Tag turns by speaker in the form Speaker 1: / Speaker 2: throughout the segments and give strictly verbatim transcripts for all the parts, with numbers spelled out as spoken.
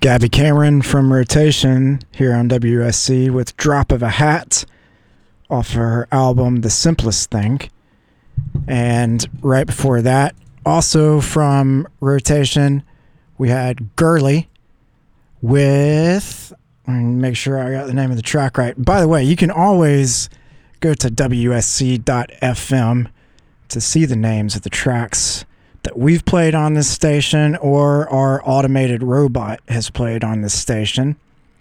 Speaker 1: Gabby Cameron from Rotation here on W S C with Drop of a Hat off of her album The Simplest Thing. And right before that, also from Rotation, we had Gurley with, let me make sure I got the name of the track right. By the way, you can always go to W S C dot F M to see the names of the tracks that we've played on this station or our automated robot has played on this station.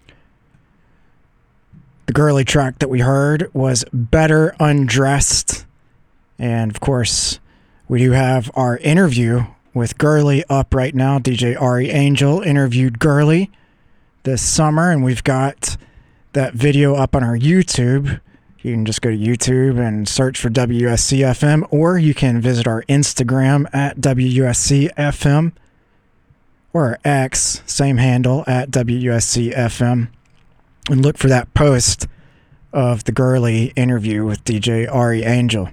Speaker 1: The Gurley track that we heard was Better Undressed. And of course, we do have our interview with Gurley up right now. D J Ari Angel interviewed Gurley this summer, and we've got that video up on our YouTube. You can just go to YouTube and search for W S C F M, or you can visit our Instagram at W S C F M, or our X, same handle, at W S C F M, and look for that post of the Gurley interview with D J Ari Angel.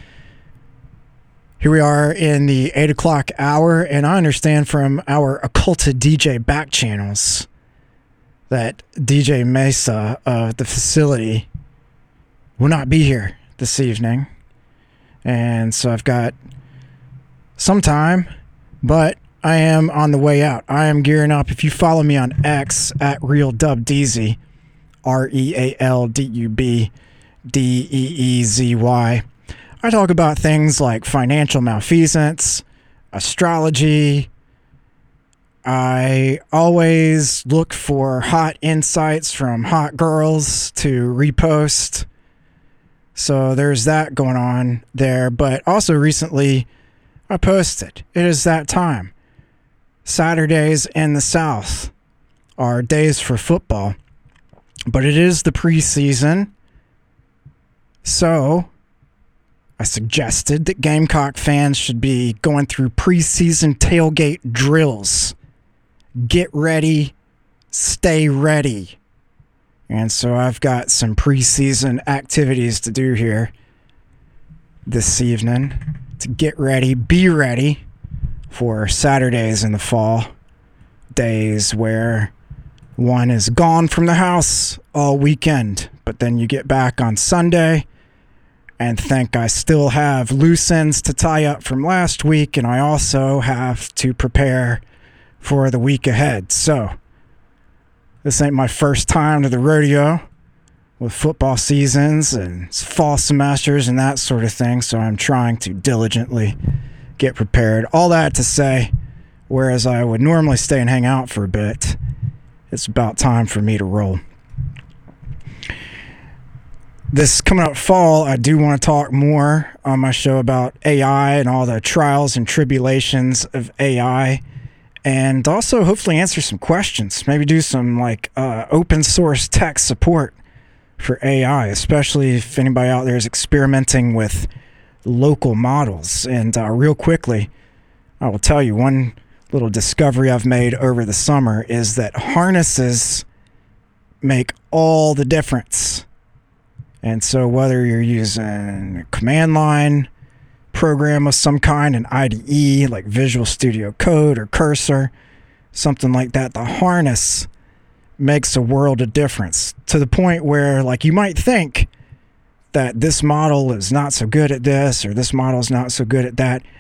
Speaker 1: Here we are in the eight o'clock hour, and I understand from our occulted D J back channels that D J Mesa of the facility will not be here this evening. And so I've got some time, but I am on the way out. I am gearing up. If you follow me on X at RealDubDeezy, R E A L D U B D E E Z Y, I talk about things like financial malfeasance, astrology. I always look for hot insights from hot girls to repost. So there's that going on there. But also recently, I posted, it is that time. Saturdays in the South are days for football. But it is the preseason. So I suggested that Gamecock fans should be going through preseason tailgate drills. Get ready, stay ready. And so I've got some preseason activities to do here this evening to get ready, be ready for Saturdays in the fall. Days where one is gone from the house all weekend, but then you get back on Sunday and think I still have loose ends to tie up from last week, and I also have to prepare for the week ahead. So this ain't my first time to the rodeo with football seasons and fall semesters and that sort of thing, so I'm trying to diligently get prepared. All that to say, whereas I would normally stay and hang out for a bit, it's about time for me to roll. This coming up fall, I do want to talk more on my show about A I and all the trials and tribulations of A I. And also hopefully answer some questions. Maybe do some like uh, open source tech support for A I, especially if anybody out there is experimenting with local models. And uh, real quickly, I will tell you one little discovery I've made over the summer is that harnesses make all the difference. And so whether you're using a command line program of some kind, an I D E like Visual Studio Code or Cursor, something like that, the harness makes a world of difference, to the point where like you might think that this model is not so good at this or this model is not so good at that.